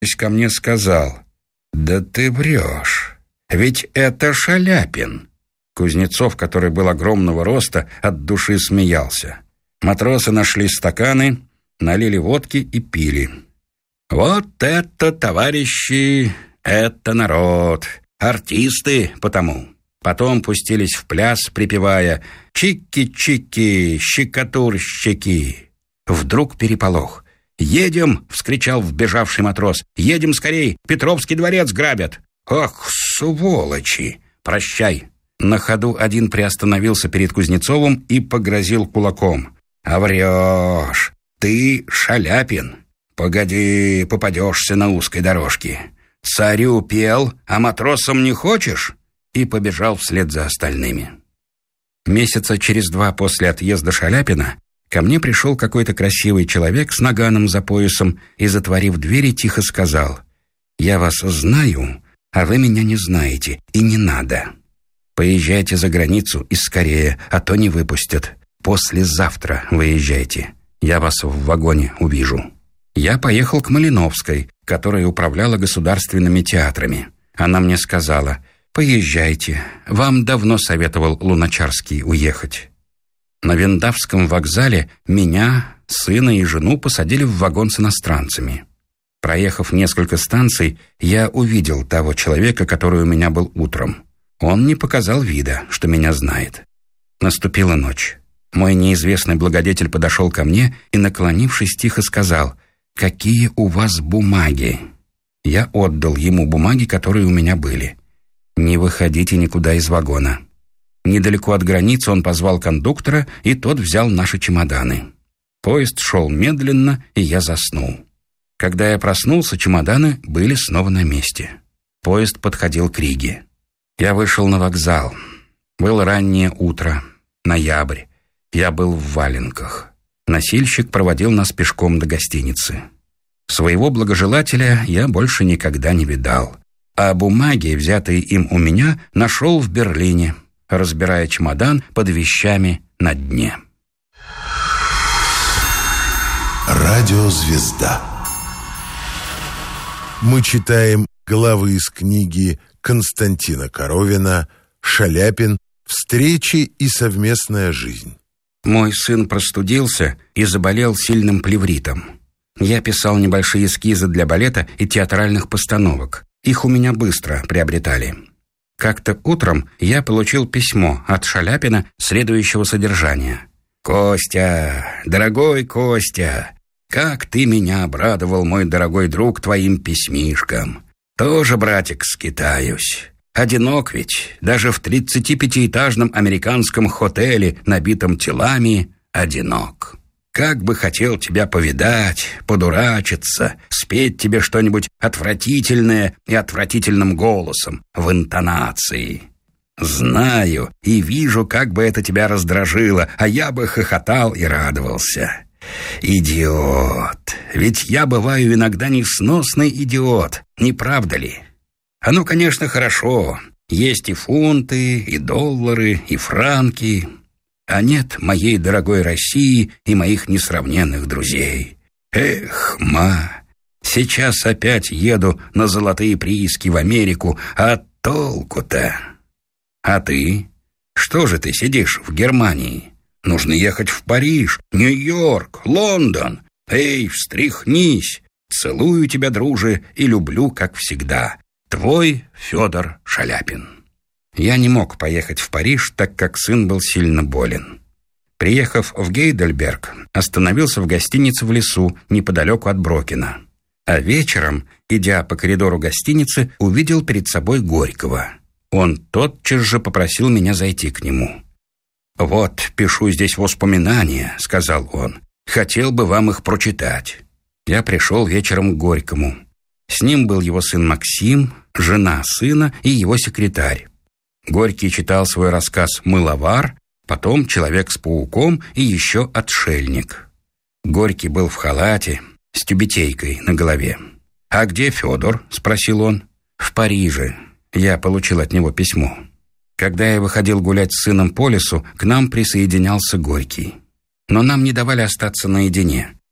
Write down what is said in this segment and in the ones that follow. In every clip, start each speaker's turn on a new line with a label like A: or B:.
A: ко мне, сказал: «Да ты врешь, ведь это Шаляпин». Кузнецов, который был огромного роста, от души смеялся. Матросы нашли стаканы, налили водки и пили. «Вот это, товарищи, это народ, артисты потому». Потом пустились в пляс, припевая «Чики-чики, щекотурщики». Вдруг переполох. «Едем!» — вскричал вбежавший матрос. «Едем скорей! Петровский дворец грабят!» «Ах, сволочи! Прощай!» На ходу один приостановился перед Кузнецовым и погрозил кулаком. «А врешь! Ты Шаляпин! Погоди, попадешься на узкой дорожке! Царю пел, а матросам не хочешь?» И побежал вслед за остальными. Месяца через 2 после отъезда Шаляпина ко мне пришел какой-то красивый человек с наганом за поясом и, затворив двери, тихо сказал: «Я вас знаю, а вы меня не знаете, и не надо. Поезжайте за границу и скорее, а то не выпустят. Послезавтра выезжайте. Я вас в вагоне увижу». Я поехал к Малиновской, которая управляла государственными театрами. Она мне сказала: «Поезжайте. Вам давно советовал Луначарский уехать». На Виндавском вокзале меня, сына и жену посадили в вагон с иностранцами. Проехав несколько станций, я увидел того человека, который у меня был утром. Он не показал вида, что меня знает. Наступила ночь. Мой неизвестный благодетель подошел ко мне и, наклонившись, тихо сказал: «Какие у вас бумаги?» Я отдал ему бумаги, которые у меня были. «Не выходите никуда из вагона». Недалеко от границы он позвал кондуктора, и тот взял наши чемоданы. Поезд шел медленно, и я заснул. Когда я проснулся, чемоданы были снова на месте. Поезд подходил к Риге. Я вышел на вокзал. Было раннее утро, ноябрь. Я был в валенках. Носильщик проводил нас пешком до гостиницы. Своего благожелателя я больше никогда не видал. А бумаги, взятые им у меня, нашел в Берлине, разбирая чемодан под вещами на дне.
B: Радиозвезда. Мы читаем главы из книги Константина Коровина «Шаляпин. Встречи и совместная жизнь».
A: Мой сын простудился и заболел сильным плевритом. Я писал небольшие эскизы для балета и театральных постановок. Их у меня быстро приобретали. Как-то утром я получил письмо от Шаляпина следующего содержания. «Костя, дорогой Костя, как ты меня обрадовал, мой дорогой друг, твоим письмишкам. Тоже, братик, скитаюсь. Одинок ведь, даже в 35-этажном американском хотеле, набитом телами, одинок. Как бы хотел тебя повидать, подурачиться, спеть тебе что-нибудь отвратительное и отвратительным голосом, в интонации. Знаю и вижу, как бы это тебя раздражило, а я бы хохотал и радовался. Идиот! Ведь я бываю иногда несносный идиот, не правда ли? Оно, конечно, хорошо. Есть и фунты, и доллары, и франки. А нет моей дорогой России и моих несравненных друзей. Эх, сейчас опять еду на золотые прииски в Америку, а толку-то? А ты? Что же ты сидишь в Германии? Нужно ехать в Париж, Нью-Йорк, Лондон. Эй, встряхнись! Целую тебя, друже, и люблю, как всегда. Твой Федор Шаляпин». Я не мог поехать в Париж, так как сын был сильно болен. Приехав в Гейдельберг, остановился в гостинице в лесу, неподалеку от Брокена. А вечером, идя по коридору гостиницы, увидел перед собой Горького. Он тотчас же попросил меня зайти к нему. «Вот, пишу здесь воспоминания», — сказал он. «Хотел бы вам их прочитать». Я пришел вечером к Горькому. С ним был его сын Максим, жена сына и его секретарь. Горький читал свой рассказ «Мыловар», потом «Человек с пауком» и еще «Отшельник». Горький был в халате с тюбетейкой на голове. «А где Федор?» — спросил он. «В Париже. Я получил от него письмо». Когда я выходил гулять с сыном по лесу, к нам присоединялся Горький. Но нам не давали остаться наедине.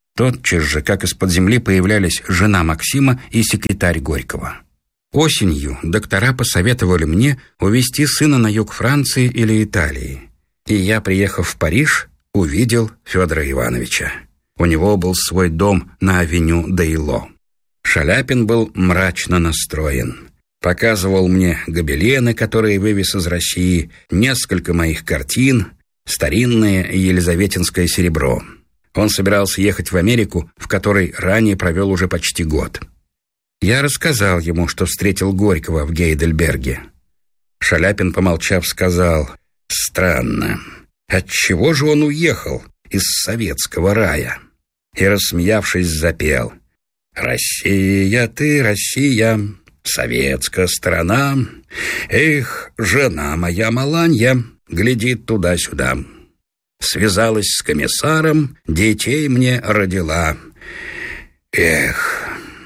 A: Тотчас же, как из-под земли, появлялись жена Максима и секретарь Горького. Осенью доктора посоветовали мне увезти сына на юг Франции или Италии. И я, приехав в Париж, увидел Федора Ивановича. У него был свой дом на авеню Дейло. Шаляпин был мрачно настроен. Показывал мне гобелены, которые вывез из России, несколько моих картин, старинное елизаветинское серебро. Он собирался ехать в Америку, в которой ранее провел уже почти год. Я рассказал ему, что встретил Горького в Гейдельберге. Шаляпин, помолчав, сказал: «Странно, отчего же он уехал из советского рая?» И, рассмеявшись, запел: «Россия ты, Россия, советская страна, эх, жена моя Маланья глядит туда-сюда. Связалась с комиссаром, детей мне родила. Эх».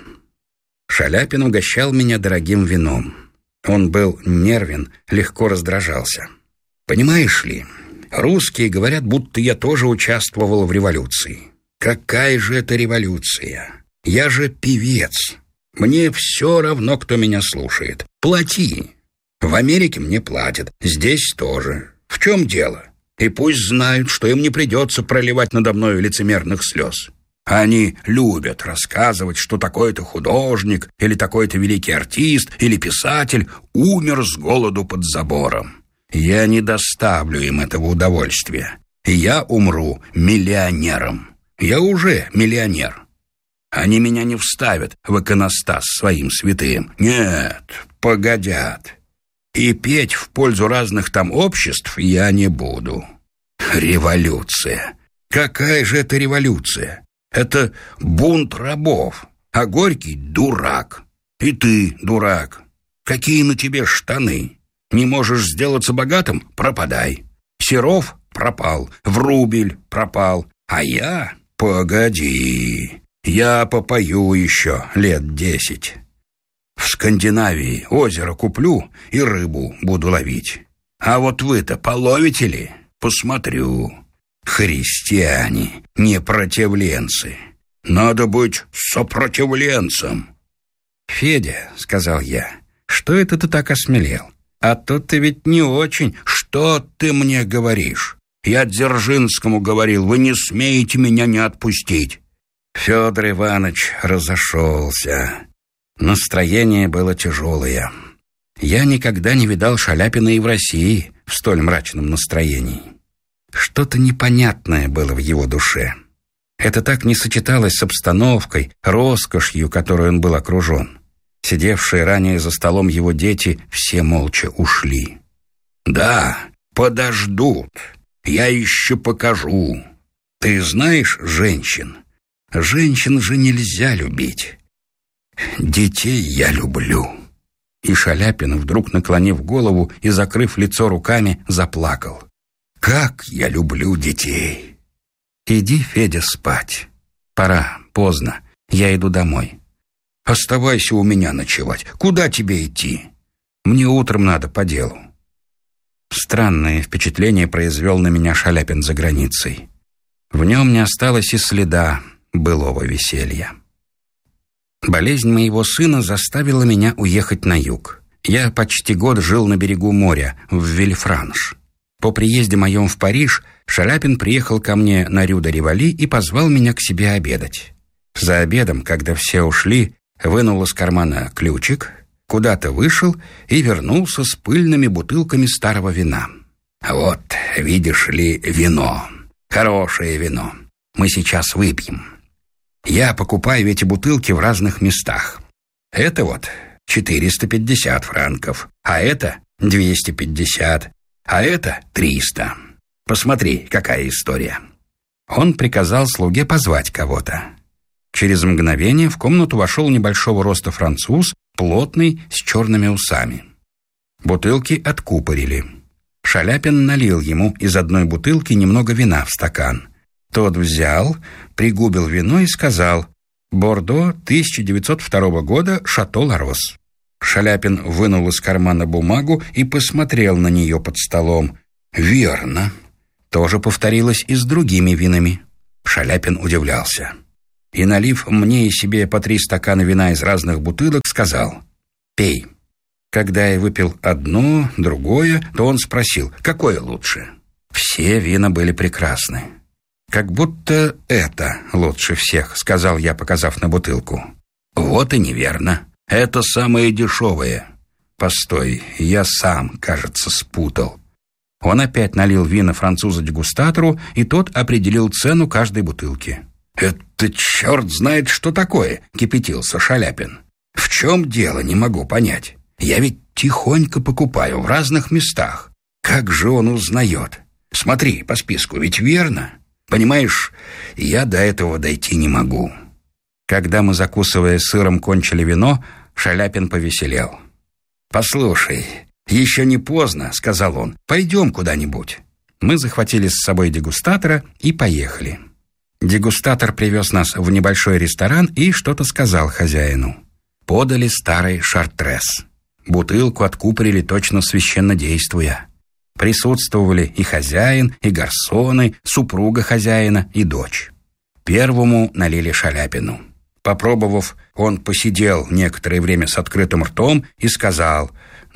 A: Шаляпин угощал меня дорогим вином. Он был нервен, легко раздражался. «Понимаешь ли, русские говорят, будто я тоже участвовал в революции. Какая же это революция? Я же певец. Мне все равно, кто меня слушает. Плати. В Америке мне платят, здесь тоже. В чем дело? И пусть знают, что им не придется проливать надо мною лицемерных слез. Они любят рассказывать, что такой-то художник или такой-то великий артист или писатель умер с голоду под забором. Я не доставлю им этого удовольствия. Я умру миллионером. Я уже миллионер. Они меня не вставят в иконостас своим святым. Нет, погодят. И петь в пользу разных там обществ я не буду. Революция. Какая же это революция? Это бунт рабов, а Горький — дурак. И ты дурак. Какие на тебе штаны? Не можешь сделаться богатым — пропадай. Серов пропал, Врубель пропал, а я — погоди. Я попою еще лет 10. В Скандинавии озеро куплю и рыбу буду ловить. А вот вы-то половите ли? Посмотрю. Христиане, непротивленцы. Надо быть сопротивленцем. «Федя», — сказал я, — «что это ты так осмелел? А то ты ведь не очень. Что ты мне говоришь? Я Дзержинскому говорил: вы не смеете меня не отпустить». Федор Иванович разошелся. Настроение было тяжелое. Я никогда не видал Шаляпина и в России в столь мрачном настроении. Что-то непонятное было в его душе. Это так не сочеталось с обстановкой, роскошью, которой он был окружен. Сидевшие ранее за столом его дети все молча ушли. «Да, подождут. Я еще покажу. Ты знаешь женщин? Женщин же нельзя любить. Детей я люблю». И Шаляпин, вдруг наклонив голову и закрыв лицо руками, заплакал. «Как я люблю детей!» «Иди, Федя, спать. Пора, поздно. Я иду домой». «Оставайся у меня ночевать. Куда тебе идти?» «Мне утром надо по делу». Странное впечатление произвел на меня Шаляпин за границей. В нем не осталось и следа былого веселья. Болезнь моего сына заставила меня уехать на юг. Я почти год жил на берегу моря, в Вильфранш. По приезде моем в Париж Шаляпин приехал ко мне на Рю-де-Риволи и позвал меня к себе обедать. За обедом, когда все ушли, вынул из кармана ключик, куда-то вышел и вернулся с пыльными бутылками старого вина. «Вот, видишь ли, вино. Хорошее вино. Мы сейчас выпьем. Я покупаю эти бутылки в разных местах. Это вот 450 франков, а это 250, а это 300. Посмотри, какая история». Он приказал слуге позвать кого-то. Через мгновение в комнату вошел небольшого роста француз, плотный, с черными усами. Бутылки откупорили. Шаляпин налил ему из одной бутылки немного вина в стакан. Тот взял, пригубил вино и сказал: «Бордо 1902 года, Шато Ларос». Шаляпин вынул из кармана бумагу и посмотрел на нее под столом. «Верно. То же повторилось и с другими винами». Шаляпин удивлялся. и, налив мне и себе по 3 стакана вина из разных бутылок, сказал: «Пей». Когда я выпил одно, другое, то он спросил: «Какое лучше?» Все вина были прекрасны. «Как будто это лучше всех», — сказал я, показав на бутылку. «Вот и неверно. Это самое дешевое». «Постой, я сам, кажется, спутал». Он опять налил вина французу-дегустатору, и тот определил цену каждой бутылки. «Это черт знает, что такое!» — кипятился Шаляпин. «В чем дело, не могу понять. Я ведь тихонько покупаю в разных местах. Как же он узнает? Смотри по списку, ведь верно? Понимаешь, я до этого дойти не могу». Когда мы, закусывая сыром, кончили вино, Шаляпин повеселел. «Послушай, еще не поздно», — сказал он. «Пойдем куда-нибудь». Мы захватили с собой дегустатора и поехали. Дегустатор привез нас в небольшой ресторан и что-то сказал хозяину. Подали старый шартрес. Бутылку откупорили точно священнодействуя. Присутствовали и хозяин, и гарсоны, супруга хозяина и дочь. Первому налили Шаляпину. Попробовав, он посидел некоторое время с открытым ртом и сказал: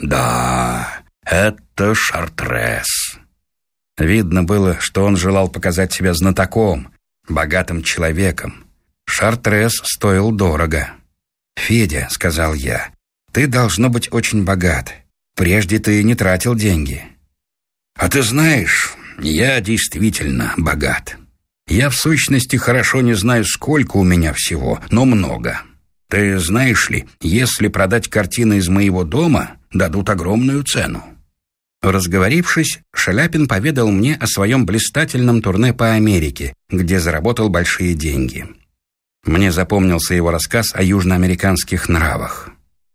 A: «Да, это шартрес». Видно было, что он желал показать себя знатоком, богатым человеком. Шартрес стоил дорого. «Федя», — сказал я, — «ты должно быть очень богат. Прежде ты не тратил деньги». «А ты знаешь, я действительно богат. Я в сущности хорошо не знаю, сколько у меня всего, но много. Ты знаешь ли, если продать картины из моего дома, дадут огромную цену». Разговорившись, Шаляпин поведал мне о своем блистательном турне по Америке, где заработал большие деньги. Мне запомнился его рассказ о южноамериканских нравах.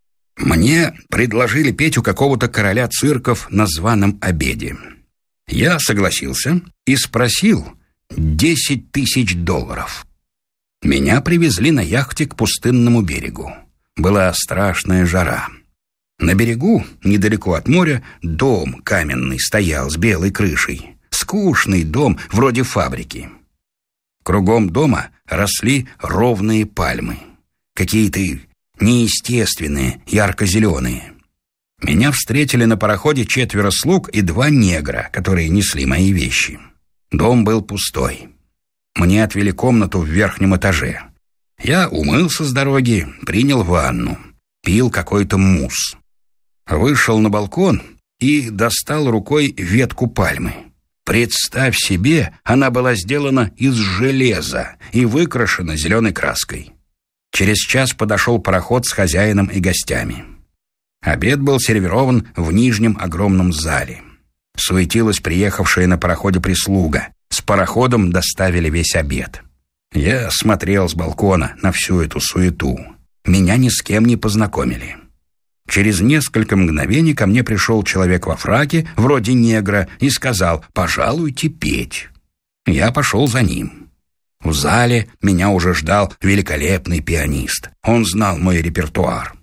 A: «Мне предложили петь у какого-то короля цирков на званом обеде. Я согласился и спросил $10 000. Меня привезли на яхте к пустынному берегу. Была страшная жара. На берегу, недалеко от моря, дом каменный стоял с белой крышей. Скучный дом, вроде фабрики. Кругом дома росли ровные пальмы. Какие-то неестественные, ярко-зеленые. Меня встретили на пароходе 4 слуг и 2 негра, которые несли мои вещи. Дом был пустой. Мне отвели комнату в верхнем этаже. Я умылся с дороги, принял ванну, пил какой-то мусс. Вышел на балкон и достал рукой ветку пальмы. Представь себе, она была сделана из железа и выкрашена зеленой краской. Через час подошел пароход с хозяином и гостями. Обед был сервирован в нижнем огромном зале. Суетилась приехавшая на пароходе прислуга. С пароходом доставили весь обед. Я смотрел с балкона на всю эту суету. Меня ни с кем не познакомили. Через несколько мгновений ко мне пришел человек во фраке, вроде негра, и сказал: «Пожалуйте петь». Я пошел за ним. В зале меня уже ждал великолепный пианист. Он знал мой репертуар.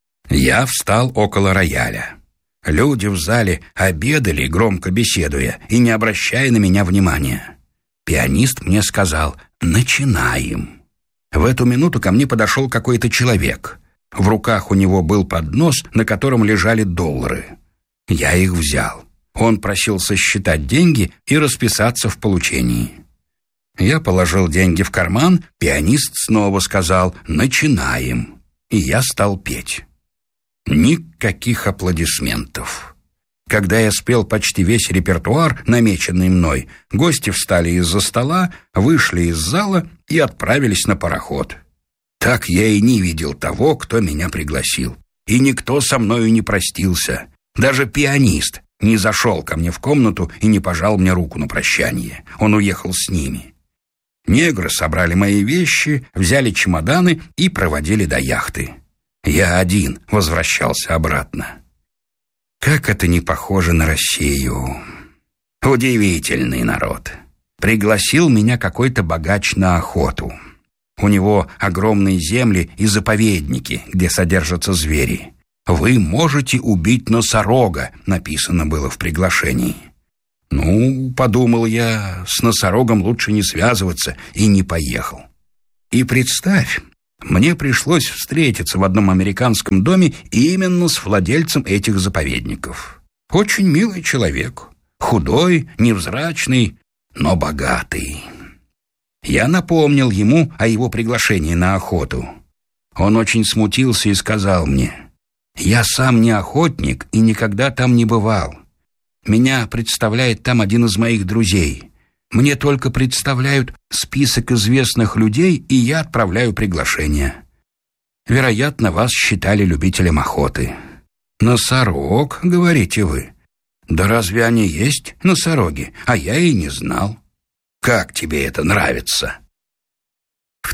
A: Я встал около рояля. Люди в зале обедали, громко беседуя, и не обращая на меня внимания. Пианист мне сказал: «Начинаем». В эту минуту ко мне подошел какой-то человек. В руках у него был поднос, на котором лежали доллары. Я их взял. Он просил сосчитать деньги и расписаться в получении. Я положил деньги в карман, пианист снова сказал: «Начинаем». И я стал петь. Никаких аплодисментов. Когда я спел почти весь репертуар, намеченный мной, гости встали из-за стола, вышли из зала и отправились на пароход. Так я и не видел того, кто меня пригласил. И никто со мною не простился. Даже пианист не зашел ко мне в комнату и не пожал мне руку на прощание. Он уехал с ними. Негры собрали мои вещи, взяли чемоданы и проводили до яхты. Я один возвращался обратно. Как это не похоже на Россию. Удивительный народ. Пригласил меня какой-то богач на охоту. У него огромные земли и заповедники, где содержатся звери. «Вы можете убить носорога», написано было в приглашении. Ну, подумал я, с носорогом лучше не связываться, и не поехал. И представь, мне пришлось встретиться в одном американском доме именно с владельцем этих заповедников. Очень милый человек, худой, невзрачный, но богатый. Я напомнил ему о его приглашении на охоту. Он очень смутился и сказал мне: «Я сам не охотник и никогда там не бывал. Меня представляет там один из моих друзей. Мне только представляют список известных людей, и я отправляю приглашение. Вероятно, вас считали любителем охоты». «Носорог, говорите вы? Да разве они есть, носороги? А я и не знал. Как тебе это нравится?» В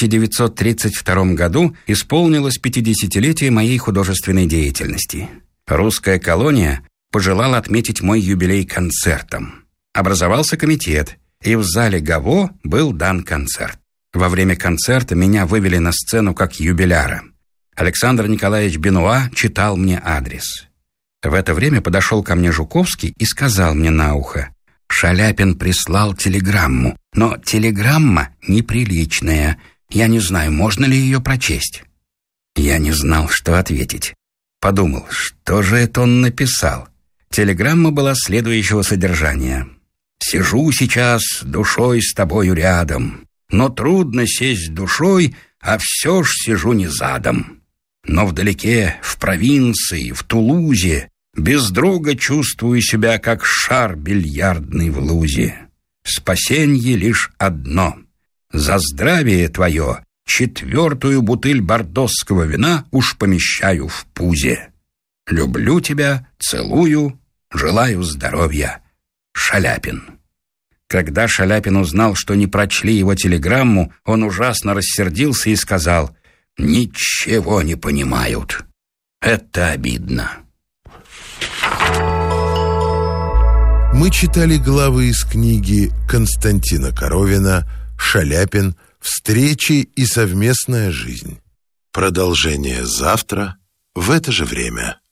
A: 1932 году исполнилось 50-летие моей художественной деятельности. Русская колония пожелала отметить мой юбилей концертом. Образовался комитет, и в зале ГАВО был дан концерт. Во время концерта меня вывели на сцену как юбиляра. Александр Николаевич Бенуа читал мне адрес. В это время подошел ко мне Жуковский и сказал мне на ухо: «Шаляпин прислал телеграмму, но телеграмма неприличная. Я не знаю, можно ли ее прочесть». Я не знал, что ответить. Подумал, что же это он написал. Телеграмма была следующего содержания: «Сижу сейчас душой с тобою рядом, но трудно сесть душой, а все ж сижу не задом. Но вдалеке, в провинции, в Тулузе, без друга чувствую себя, как шар бильярдный в лузе. Спасенье лишь одно: за здравие твое 4-ю бутыль бордосского вина уж помещаю в пузе. Люблю тебя, целую, желаю здоровья. Шаляпин». Когда Шаляпин узнал, что не прочли его телеграмму, он ужасно рассердился и сказал: «Ничего не понимают. Это обидно».
B: Мы читали главы из книги Константина Коровина «Шаляпин. Встречи и совместная жизнь». Продолжение завтра в это же время.